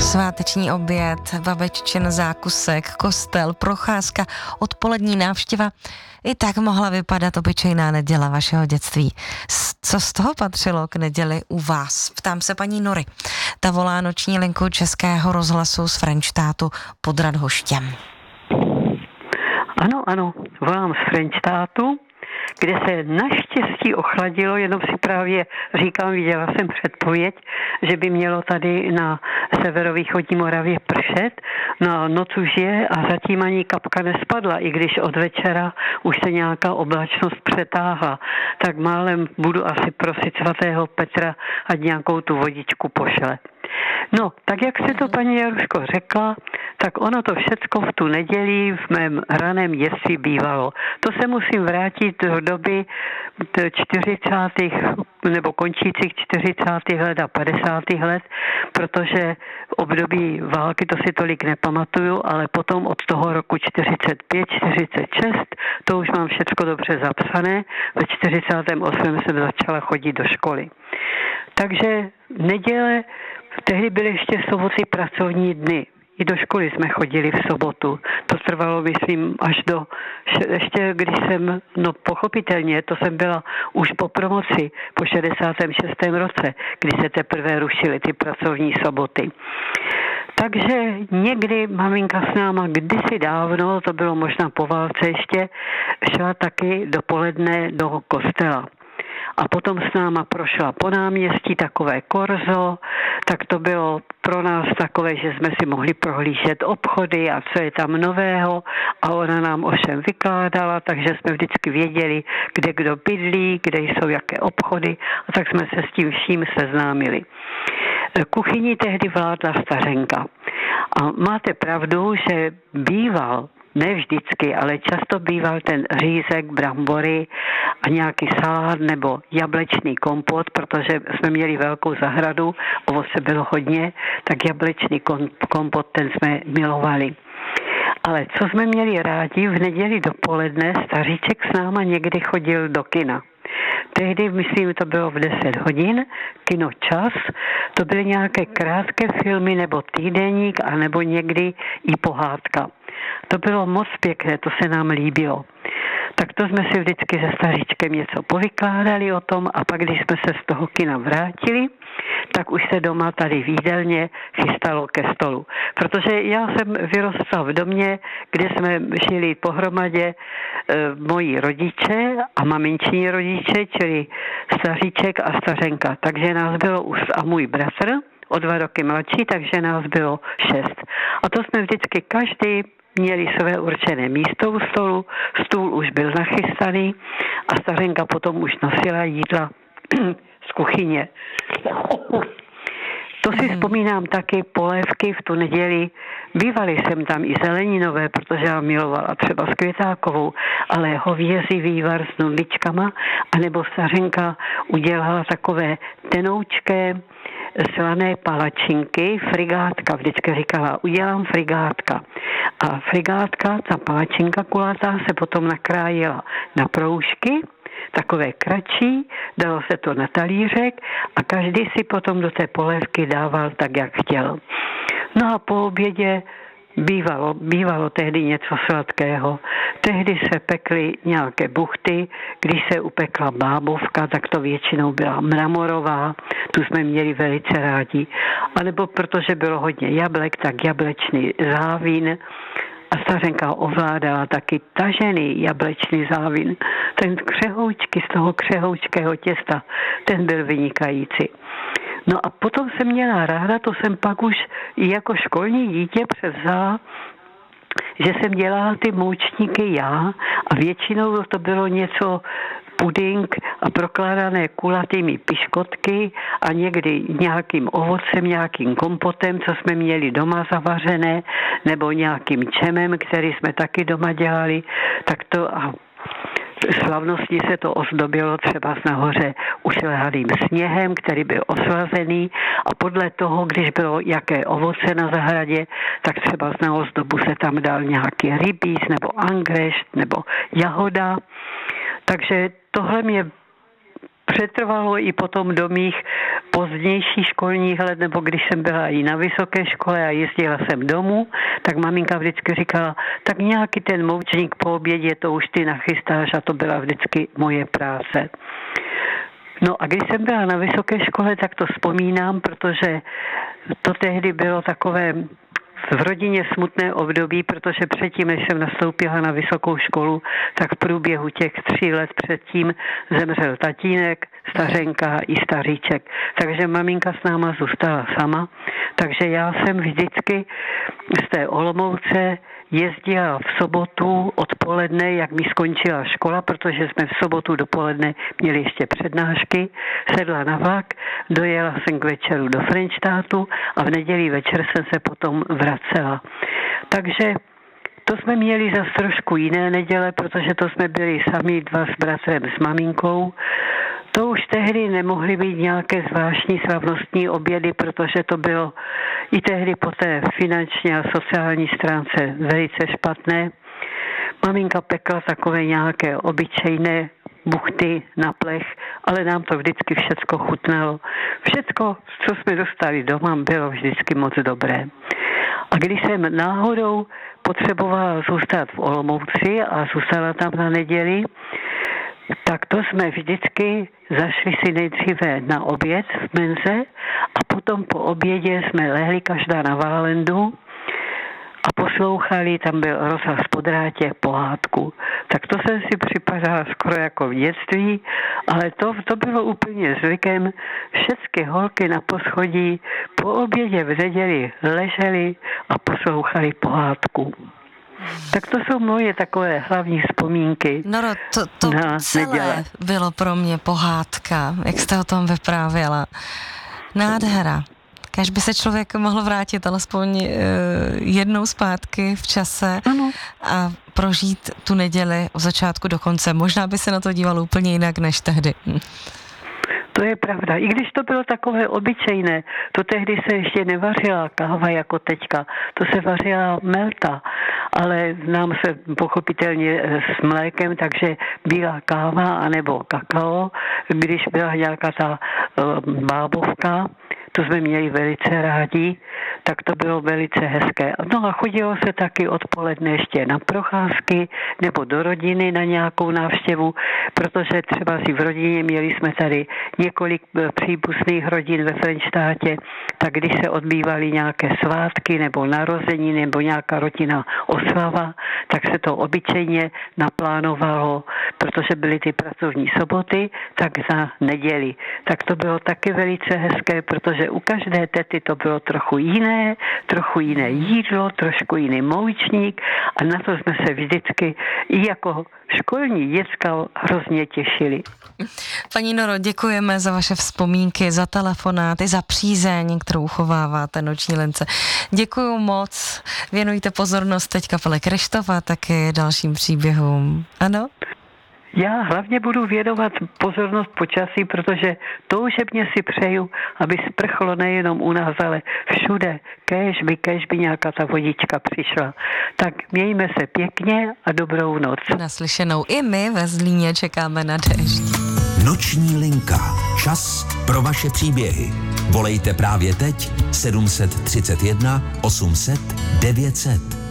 Sváteční oběd, babeččin zákusek, kostel, procházka, odpolední návštěva. I tak mohla vypadat obyčejná neděle vašeho dětství. Co z toho patřilo k neděli u vás? Ptám se paní Nory. Ta volá noční linku Českého rozhlasu z Frenštátu pod Radhoštěm. Ano, volám z Frenštátu, kde se naštěstí ochladilo, jenom si právě říkám, viděla jsem předpověď, že by mělo tady na severovýchodní Moravě pršet. No, noc už je a zatím ani kapka nespadla, i když od večera už se nějaká oblačnost přetáhla. Tak málem budu asi prosit svatého Petra, ať nějakou tu vodičku pošle. No, tak jak se to paní Jaruško řekla, tak ono to všecko v tu neděli v mém raném dětství bývalo. To se musím vrátit do doby 40. nebo končících 40. let a 50. let, protože v období války to si tolik nepamatuju, ale potom od toho roku 45, 46, to už mám všecko dobře zapsané. Ve 48. jsem začala chodit do školy. Takže neděle, tehdy byly ještě soboty pracovní dny. I do školy jsme chodili v sobotu. To trvalo, myslím, až do, ještě když jsem, no pochopitelně, to jsem byla už po promoci, po 66. roce, kdy se teprve rušily ty pracovní soboty. Takže někdy maminka s náma kdysi dávno, to bylo možná po válce ještě, šla taky dopoledne do kostela. A potom s náma prošla po náměstí takové korzo, tak to bylo pro nás takové, že jsme si mohli prohlížet obchody a co je tam nového a ona nám ovšem vykládala, takže jsme vždycky věděli, kde kdo bydlí, kde jsou jaké obchody a tak jsme se s tím vším seznámili. Kuchyni tehdy vládla stařenka. A máte pravdu, že býval, ne vždycky, ale často býval ten řízek, brambory a nějaký salát nebo jablečný kompot, protože jsme měli velkou zahradu, ovoce bylo hodně, tak jablečný kompot, ten jsme milovali. Ale co jsme měli rádi, v neděli dopoledne staříček s náma někdy chodil do kina. Tehdy, myslím, to bylo v 10 hodin, kino Čas, to byly nějaké krátké filmy nebo týdeník, anebo někdy i pohádka. To bylo moc pěkné, to se nám líbilo. Tak to jsme si vždycky se staříčkem něco povykládali o tom a pak, když jsme se z toho kina vrátili, tak už se doma tady v jídelně chystalo ke stolu. Protože já jsem vyrostla v domě, kde jsme žili pohromadě moji rodiče a maminčini rodiče, čili staříček a stařenka. Takže nás bylo už a můj bratr, o 2 roky mladší, takže nás bylo 6. A to jsme vždycky každý měli své určené místo u stolu, stůl už byl nachystaný a stařenka potom už nosila jídla z kuchyně. To si vzpomínám taky, polévky v tu neděli. Bývaly jsem tam i zeleninové, protože já milovala třeba s Květákovou, ale hovězí vývar s nudličkama, anebo stařenka udělala takové tenoučké slané palačinky, frigátka, vždycky říkala, udělám frigátka. A frigátka, ta palačinka kulatá, se potom nakrájela na proužky, takové kratší, dalo se to na talířek a každý si potom do té polévky dával tak, jak chtěl. No a po obědě bývalo tehdy něco sladkého. Tehdy se pekly nějaké buchty, když se upekla bábovka, tak to většinou byla mramorová, tu jsme měli velice rádi. A nebo protože bylo hodně jablek, tak jablečný závín. A stařenka ovládala taky tažený jablečný závin. Ten křehoučky z toho křehoučkého těsta, ten byl vynikající. No a potom jsem měla ráda, to jsem pak už i jako školní dítě převzala, že jsem dělala ty moučníky já a většinou to bylo něco puding a prokládané kulatými piškotky a někdy nějakým ovocem, nějakým kompotem, co jsme měli doma zavařené, nebo nějakým čemem, který jsme taky doma dělali, tak to a slavnostně se to ozdobilo třeba nahoře ušlehaným sněhem, který byl oslazený a podle toho, když bylo jaké ovoce na zahradě, tak třeba na ozdobu se tam dal nějaký rybíz nebo angrešt nebo jahoda. Takže tohle mě přetrvalo i potom do mých pozdějších školních let, nebo když jsem byla i na vysoké škole a jezdila jsem domů, tak maminka vždycky říkala, tak nějaký ten moučník po obědě, to už ty nachystáš, a to byla vždycky moje práce. No a když jsem byla na vysoké škole, tak to vzpomínám, protože to tehdy bylo takové v rodině smutné období, protože předtím, než jsem nastoupila na vysokou školu, tak v průběhu těch 3 let předtím zemřel tatínek, stařenka i staříček. Takže maminka s náma zůstala sama. Takže já jsem vždycky z té Olomouce jezdila v sobotu odpoledne, jak mi skončila škola, protože jsme v sobotu dopoledne měli ještě přednášky, sedla na vlak, dojela jsem k večeru do Frenštátu a v neděli večer jsem se potom vracela. Takže to jsme měli zase trošku jiné neděle, protože to jsme byli sami 2 s bratrem s maminkou. To už tehdy nemohly být nějaké zvláštní slavnostní obědy, protože to bylo i tehdy po té finanční a sociální stránce velice špatné. Maminka pekla takové nějaké obyčejné buchty na plech, ale nám to vždycky všecko chutnalo. Všecko, co jsme dostali doma, bylo vždycky moc dobré. A když jsem náhodou potřebovala zůstat v Olomouci a zůstala tam na neděli, tak to jsme vždycky zašli si nejdříve na oběd v menze a potom po obědě jsme lehli každá na válendu a poslouchali, tam byl rozhlas po drátě, pohádku. Tak to jsem si připadala skoro jako v dětství, ale to bylo úplně zvykem. Všechny holky na poschodí po obědě v neděli ležely a poslouchali pohádku. Tak to jsou moje takové hlavní vzpomínky. Noro, to celé neděle. bylo pro mě pohádka, jak jste o tom vyprávěla. Nádhera. Kéž by se člověk mohl vrátit alespoň jednou zpátky v čase a prožít tu neděli od začátku do konce. Možná by se na to díval úplně jinak než tehdy. To je pravda. I když to bylo takové obyčejné, to tehdy se ještě nevařila káva jako teďka, to se vařila melta, ale nám se pochopitelně s mlékem, takže bílá káva anebo kakao, když byla nějaká ta bábovka, to jsme měli velice rádi, tak to bylo velice hezké. No a chodilo se taky odpoledne ještě na procházky nebo do rodiny na nějakou návštěvu, protože třeba si v rodině měli jsme tady několik příbuzných rodin ve Frenštátě, tak když se odbývaly nějaké svátky nebo narozeniny nebo nějaká rodinná oslava, tak se to obyčejně naplánovalo, protože byly ty pracovní soboty, tak za neděli. Tak to bylo taky velice hezké, protože u každé tety to bylo trochu jiné jídlo, trošku jiný moučník a na to jsme se vždycky i jako školní děcka hrozně těšili. Paní Noro, děkujeme za vaše vzpomínky, za telefonát i za přízeň, kterou uchováváte Noční lince. Děkuju moc, věnujte pozornost teď kapele Kryštof a taky dalším příběhům. Ano? Já hlavně budu věnovat pozornost počasí, protože toužebně si přeju, aby sprchlo nejenom u nás, ale všude. Kéž by nějaká ta vodička přišla. Tak mějme se pěkně a dobrou noc. Naslyšenou. I my ve Zlíně čekáme na déšť. Noční linka. Čas pro vaše příběhy. Volejte právě teď 731 800 900.